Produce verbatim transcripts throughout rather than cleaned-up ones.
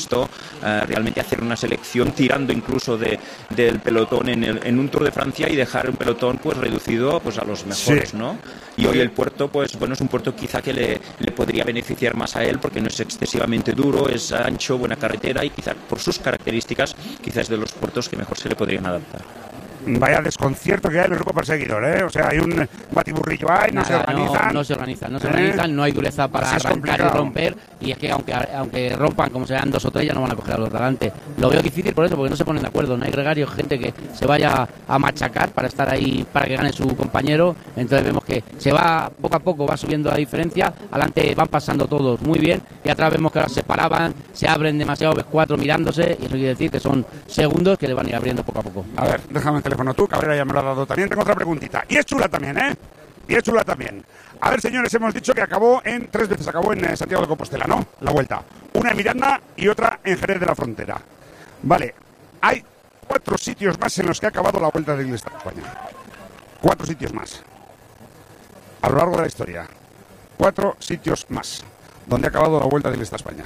visto uh, realmente hacer una selección tirando incluso de, del pelotón en, el, en un Tour de Francia y dejar un pelotón pues reducido pues a los mejores, sí. ¿no? Y hoy el puerto, pues bueno, es un puerto quizá que le, le podría beneficiar más a él porque no es excesivamente duro, es ancho, buena carretera y quizá por sus características quizás es de los puertos que mejor se le podrían adaptar. Vaya desconcierto que hay en el grupo perseguidor, ¿eh? O sea, hay un batiburrillo ahí, no, no se organizan. No, no se organizan, no se organizan, ¿eh? No hay dureza para Así arrancar y romper. Y es que aunque aunque rompan, como sean dos o tres, ya no van a coger a los de delante. Lo veo difícil por eso, porque no se ponen de acuerdo. No hay gregarios, gente que se vaya a machacar para estar ahí, para que gane su compañero. Entonces vemos que se va, poco a poco va subiendo la diferencia. Adelante van pasando todos muy bien. Y atrás vemos que ahora se paraban, se abren demasiado, ves cuatro mirándose. Y eso quiere decir que son segundos que le van a ir abriendo poco a poco. A ver, déjame el teléfono tú, Cabrera ya me lo ha dado también. Tengo otra preguntita. Y es chula también, ¿eh? Y es chula también. A ver, señores, hemos dicho que acabó en... Tres veces acabó en eh, Santiago de Compostela, ¿no? La vuelta. Una en Miranda y otra en Jerez de la Frontera. Vale. Hay cuatro sitios más en los que ha acabado la Vuelta de Iglesia de España. Cuatro sitios más. A lo largo de la historia. Cuatro sitios más donde ha acabado la Vuelta de Iglesia de España.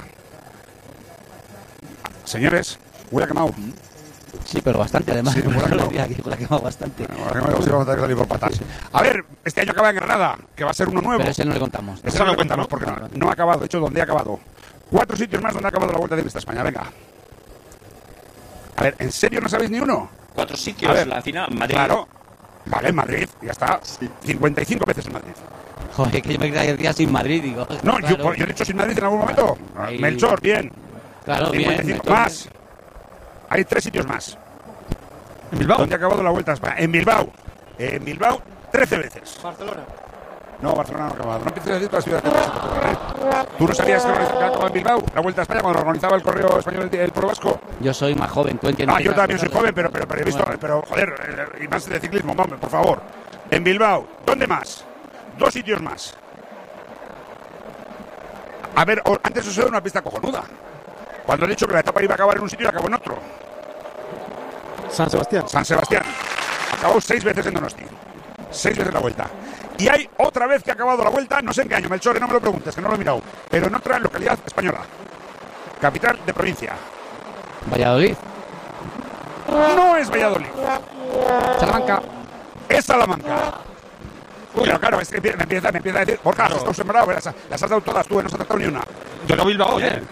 Señores, huele a quemado. Sí, pero bastante, además. Sí, por la que ha quemado bastante. A ver, este año acaba en Granada, que va a ser uno nuevo. Pero ese no le contamos. Ese no lo contamos porque no, no ha acabado. De hecho, ¿dónde ha acabado? Cuatro sitios más donde ha acabado la Vuelta de Iglesia de España. Venga. A ver, ¿en serio no sabéis ni uno? Cuatro sitios, a ver, la final, Madrid. Claro. Vale, en Madrid, ya está. Sí. cincuenta y cinco veces en Madrid. Joder, que yo me creía que decía sin Madrid, digo. No, claro. yo, yo he dicho sin Madrid en algún momento. Ahí... Melchor, bien. Claro, cincuenta y cinco bien. Más. Bien. Hay tres sitios más. ¿En Bilbao? ¿Dónde ha acabado la Vuelta a España? En Bilbao. En Bilbao, trece veces. ¿Barcelona? No, Barcelona no ha acabado. No empieces a decir todas las ciudades que ¿eh? ¿Tú no sabías que ha acabado en Bilbao la Vuelta a España cuando organizaba el Correo Español el, el Pro Vasco? Yo soy más joven, tú entiendes. Ah, yo también soy joven, pero, pero, pero he visto, bueno. pero joder, y más de ciclismo, hombre, por favor. En Bilbao, ¿dónde más? Dos sitios más. A ver, antes os he dado una pista cojonuda. Cuando he dicho que la etapa iba a acabar en un sitio y acabó en otro. San Sebastián. San Sebastián. Acabó seis veces en Donosti. Seis veces la Vuelta. Y hay otra vez que ha acabado la Vuelta, no sé en qué año, Melchor, no me lo preguntes, que no lo he mirado, pero en otra localidad española. Capital de provincia. Valladolid. No es Valladolid. Salamanca. Es Salamanca. Uy, pero claro, es que me empieza, me empieza a decir, Borja, has estado sembrado, las, las has dado todas tú, no has acertado ni una. Yo no Bilbao, ¿eh?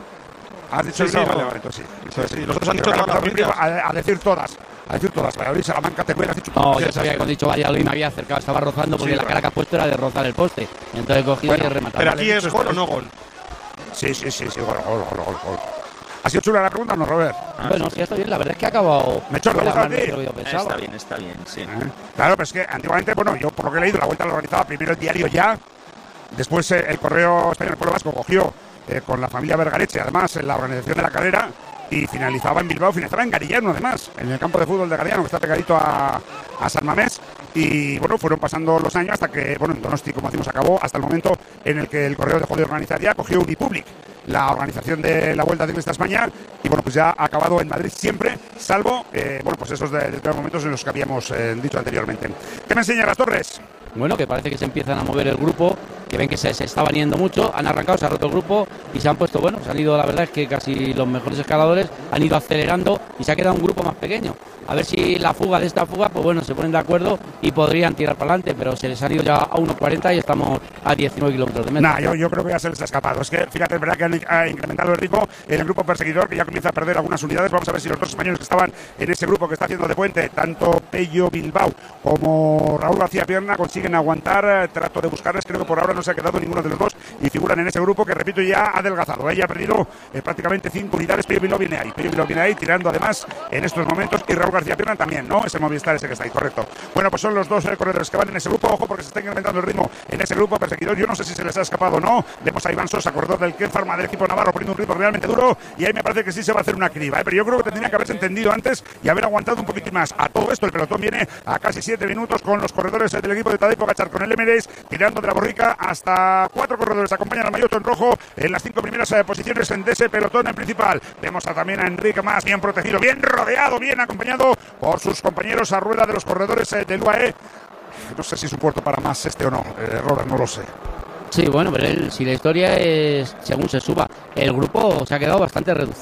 Has dicho sí, Bilbao, sí, vale, no. vale, entonces sí. Entonces, sí. Los otros han dicho todas las provincias. A, a decir todas, a decir todas. Valladolid, Salamanca, Teruel, has dicho No, todas. yo sabía que cuando he dicho Valladolid me había acercado, estaba rozando porque sí, la cara que has puesto era de rozar el poste. Entonces he cogido bueno, y he rematado. Pero aquí es gol o no gol. Sí, sí, sí, sí, gol, gol, gol, gol, gol. ¿Ha sido chula la pregunta o no, Robert? Ah, bueno, sí, está bien, la verdad es que ha acabado... ¿Me he hecho la a ti? Está bien, está bien, sí. ¿Eh? Claro, pero es que antiguamente, bueno, yo por lo que he leído, la Vuelta la organizaba primero el diario Ya, después eh, el Correo Español del Pueblo Vasco cogió eh, con la familia Vergareche, además, en la organización de la carrera, y finalizaba en Bilbao, finalizaba en Garillano, además, en el campo de fútbol de Garillano, que está pegadito a, a San Mamés. Y bueno, fueron pasando los años hasta que, bueno, en Donosti, como decimos, acabó, hasta el momento en el que el Correo dejó de organizar ya, cogió Unipublic, la organización de la Vuelta de Iglesia de España, y bueno, pues ya ha acabado en Madrid siempre, salvo, eh, bueno, pues esos de, de los momentos en los que habíamos eh, dicho anteriormente. ¿Qué me enseña las Torres? Bueno, que parece que se empiezan a mover el grupo, que ven que se, se está vaniendo mucho, han arrancado, se ha roto el grupo y se han puesto, bueno, se han ido, la verdad es que casi los mejores escaladores han ido acelerando y se ha quedado un grupo más pequeño. A ver si la fuga de esta fuga, pues bueno, se ponen de acuerdo y podrían tirar para adelante, pero se les han ido ya a uno cuarenta y estamos a diecinueve kilómetros de meta. Nah, yo, yo creo que ya se les ha escapado. Es que, fíjate, es verdad que han, ha incrementado el ritmo en el grupo perseguidor, que ya comienza a perder algunas unidades. Vamos a ver si los dos españoles que estaban en ese grupo que está haciendo de puente, tanto Pello Bilbao como Raúl García Pierna, consiguen aguantar. Trato de buscarles, creo que por ahora no se ha quedado ninguno de los dos y figuran en ese grupo que, repito, ya ha adelgazado. Ella ha perdido eh, prácticamente cinco unidades. Pello Bilbao viene ahí. Pello Bilbao viene ahí, tirando además en estos momentos, y Raúl García Pierna también, ¿no? Ese Movistar ese que está ahí, correcto. Bueno, pues son los dos eh, corredores que van en ese grupo. Ojo, porque se está incrementando el ritmo en ese grupo perseguidor. Yo no sé si se les ha escapado o no. Vemos a Iván Sosa, corredor del Ken Pharma del equipo navarro, poniendo un ritmo realmente duro, y ahí me parece que sí se va a hacer una criba, ¿eh? Pero yo creo que tendría que haberse entendido antes y haber aguantado un poquitín más. A todo esto el pelotón viene a casi siete minutos con los corredores del equipo de Tadej Pogačar, con el M D S tirando de la borrica. Hasta cuatro corredores acompañan al Mayoto en rojo en las cinco primeras eh, posiciones de ese pelotón en principal. Vemos a, también a Enrique Mas, bien protegido, bien rodeado, bien acompañado por sus compañeros a rueda de los corredores eh, del U A E. No sé si es un puerto para más este o no, eh, Robert, no lo sé. Sí, bueno, pero él, si la historia es según se suba, el grupo se ha quedado bastante reducido.